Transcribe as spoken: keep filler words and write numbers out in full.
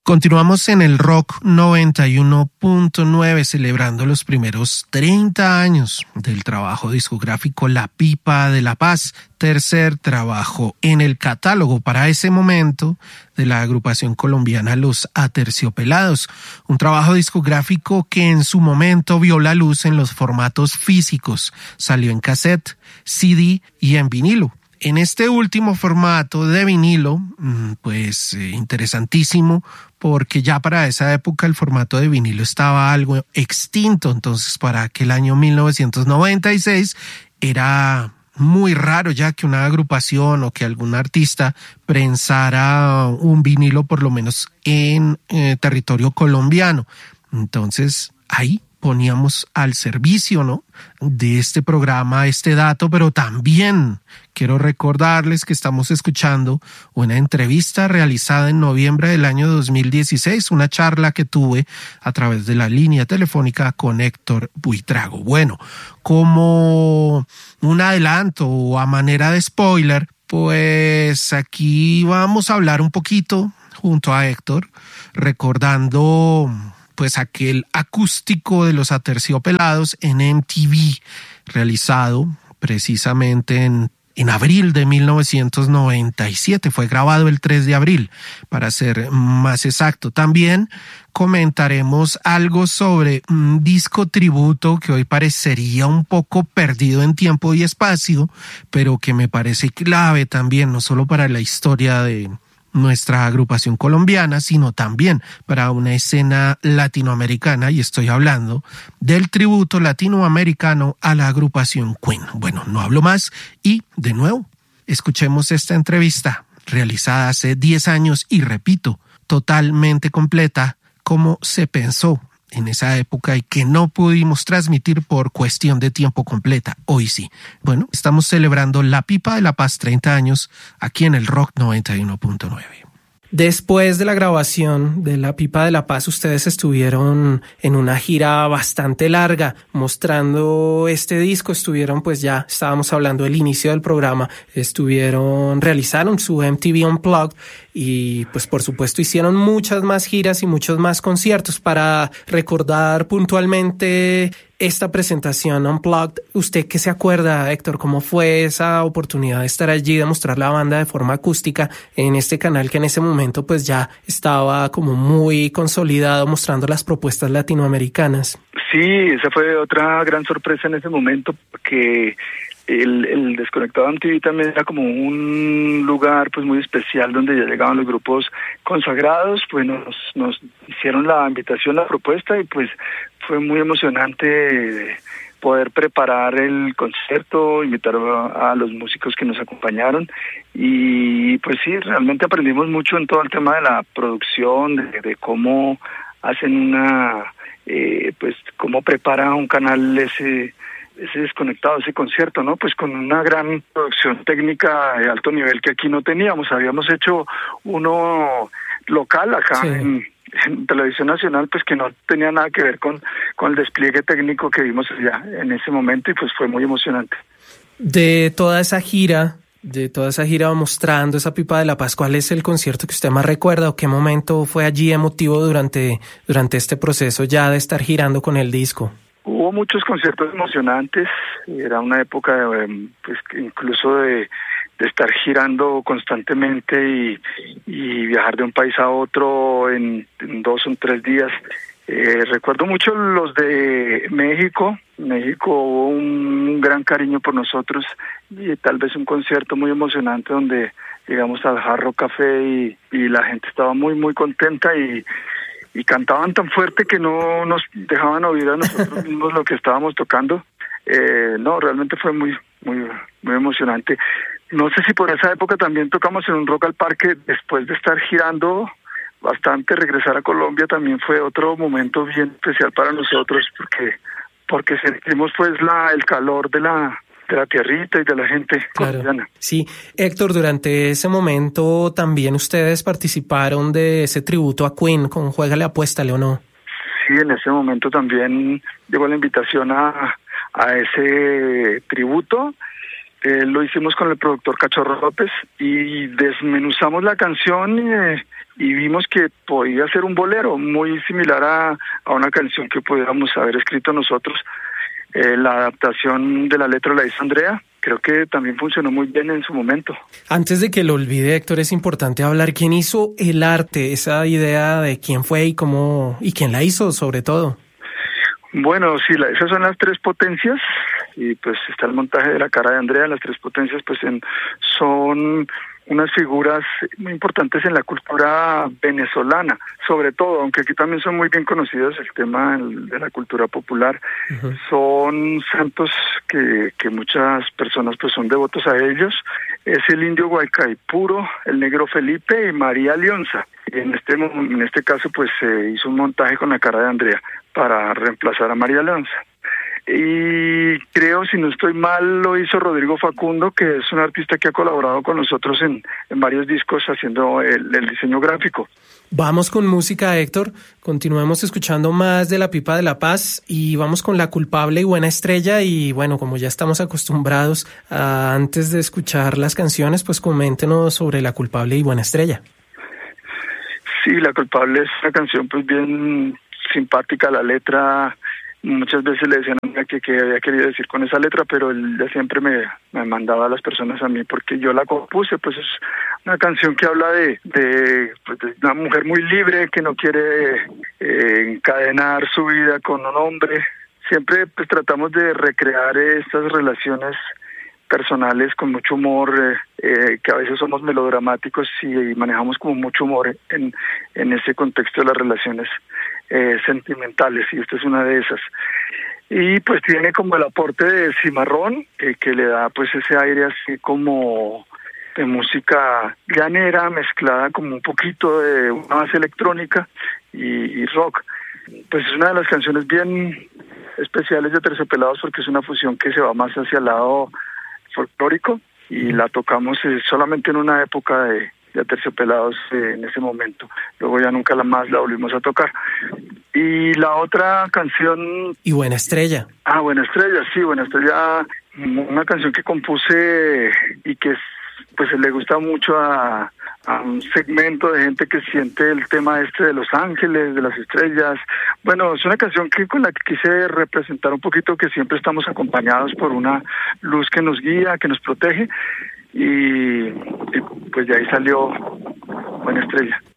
Continuamos en el Rock noventa y uno punto nueve celebrando los primeros treinta años del trabajo discográfico La Pipa de la Paz, tercer trabajo en el catálogo para ese momento de la agrupación colombiana Los Aterciopelados, un trabajo discográfico que en su momento vio la luz en los formatos físicos, salió en cassette, C D y en vinilo. En este último formato de vinilo, pues eh, interesantísimo, porque ya para esa época el formato de vinilo estaba algo extinto, entonces para aquel año mil novecientos noventa y seis era muy raro ya que una agrupación o que algún artista prensara un vinilo por lo menos en eh, territorio colombiano. Entonces ahí poníamos al servicio, ¿no?, de este programa este dato, pero también quiero recordarles que estamos escuchando una entrevista realizada en noviembre del año dos mil dieciséis, una charla que tuve a través de la línea telefónica con Héctor Buitrago. Bueno, como un adelanto o a manera de spoiler, pues aquí vamos a hablar un poquito junto a Héctor, recordando pues aquel acústico de Los Aterciopelados en M T V, realizado precisamente en, en abril de mil novecientos noventa y siete. Fue grabado el tres de abril, para ser más exacto. También comentaremos algo sobre un disco tributo que hoy parecería un poco perdido en tiempo y espacio, pero que me parece clave también, no solo para la historia de nuestra agrupación colombiana, sino también para una escena latinoamericana, y estoy hablando del tributo latinoamericano a la agrupación Queen. Bueno, no hablo más y, de nuevo, escuchemos esta entrevista realizada hace diez años y, repito, totalmente completa, como se pensó en esa época y que no pudimos transmitir por cuestión de tiempo completa. Hoy sí. Bueno, estamos celebrando La Pipa de la Paz treinta años aquí en el Rock noventa y uno punto nueve. Después de la grabación de La Pipa de la Paz, ustedes estuvieron en una gira bastante larga mostrando este disco. Estuvieron, pues ya estábamos hablando del inicio del programa, estuvieron, realizaron su M T V Unplugged y pues por supuesto hicieron muchas más giras y muchos más conciertos. Para recordar puntualmente esta presentación Unplugged, ¿usted qué se acuerda, Héctor? ¿Cómo fue esa oportunidad de estar allí, de mostrar la banda de forma acústica en este canal que en ese momento pues ya estaba como muy consolidado, mostrando las propuestas latinoamericanas? Sí, esa fue otra gran sorpresa en ese momento, porque el, el Desconectado M T V también era como un lugar pues muy especial donde ya llegaban los grupos consagrados. Pues nos, nos hicieron la invitación, la propuesta, y pues fue muy emocionante poder preparar el concierto, invitar a, a los músicos que nos acompañaron, y pues sí, realmente aprendimos mucho en todo el tema de la producción, de, de cómo hacen una, eh, pues cómo prepara un canal ese ese Desconectado, ese concierto, ¿no? Pues con una gran producción técnica de alto nivel que aquí no teníamos. Habíamos hecho uno local acá, sí, en, en Televisión Nacional, pues que no tenía nada que ver con, con el despliegue técnico que vimos allá en ese momento, y pues fue muy emocionante. De toda esa gira, de toda esa gira mostrando esa Pipa de la Paz, ¿cuál es el concierto que usted más recuerda o qué momento fue allí emotivo durante, durante este proceso ya de estar girando con el disco? Hubo muchos conciertos emocionantes, era una época de, pues incluso de, de estar girando constantemente y, y viajar de un país a otro en, en dos o tres días. Eh, recuerdo mucho los de México. México hubo un gran cariño por nosotros, y tal vez un concierto muy emocionante donde llegamos al Hard Rock Café y, y la gente estaba muy muy contenta y y cantaban tan fuerte que no nos dejaban oír a nosotros mismos lo que estábamos tocando. Eh, no, realmente fue muy muy muy emocionante. No sé si por esa época también tocamos en un Rock al Parque, después de estar girando bastante. Regresar a Colombia también fue otro momento bien especial para nosotros, porque porque sentimos pues la el calor de la de la tierrita y de la gente colombiana. Claro. Sí, Héctor, durante ese momento también ustedes participaron de ese tributo a Queen con Juégale, Apuéstale, ¿o no? Sí, en ese momento también llegó la invitación a, a ese tributo, Eh, lo hicimos con el productor Cachorro López y desmenuzamos la canción eh, y vimos que podía ser un bolero muy similar a, a una canción que pudiéramos haber escrito nosotros. Eh, la adaptación de la letra la hizo Andrea. Creo que también funcionó muy bien en su momento. Antes de que lo olvide, Héctor, es importante hablar quién hizo el arte, esa idea de quién fue y cómo y quién la hizo, sobre todo. Bueno, sí, la, esas son las tres potencias y pues está el montaje de la cara de Andrea. Las tres potencias pues en, son unas figuras muy importantes en la cultura venezolana, sobre todo, aunque aquí también son muy bien conocidos el tema de la cultura popular. Uh-huh. Son santos que, que muchas personas pues son devotos a ellos. Es el indio Guaycaipuro, el negro Felipe y María Leonza. Y en este, en este caso pues se hizo un montaje con la cara de Andrea para reemplazar a María Leonza. Y creo, si no estoy mal, lo hizo Rodrigo Facundo, que es un artista que ha colaborado con nosotros en, en varios discos haciendo el, el diseño gráfico. Vamos con música, Héctor. Continuemos escuchando más de La Pipa de la Paz y vamos con La Culpable y Buena Estrella. Y bueno, como ya estamos acostumbrados, a, antes de escuchar las canciones, pues coméntenos sobre La Culpable y Buena Estrella. Sí, La Culpable es una canción pues bien simpática, la letra. Muchas veces le decían a que, que había querido decir con esa letra, pero él ya siempre me, me mandaba a las personas a mí porque yo la compuse. Pues es una canción que habla de, de, pues de una mujer muy libre que no quiere eh, encadenar su vida con un hombre. Siempre pues tratamos de recrear estas relaciones personales con mucho humor, eh, eh, que a veces somos melodramáticos y manejamos como mucho humor en, en ese contexto de las relaciones eh, sentimentales, y esta es una de esas. Y pues tiene como el aporte de cimarrón, eh, que le da pues ese aire así como de música llanera mezclada como un poquito de una base electrónica y, y rock. Pues es una de las canciones bien especiales de Terciopelados porque es una fusión que se va más hacia el lado folclórico y la tocamos eh, solamente en una época de, de Terciopelados eh, en ese momento. Luego ya nunca la más la volvimos a tocar. Y la otra canción... Y Buena Estrella. Ah, Buena Estrella, sí, Buena Estrella, una canción que compuse y que pues le gusta mucho a, a un segmento de gente que siente el tema este de los ángeles, de las estrellas. Bueno, es una canción que con la que quise representar un poquito que siempre estamos acompañados por una luz que nos guía, que nos protege, y, y pues de ahí salió Buena Estrella.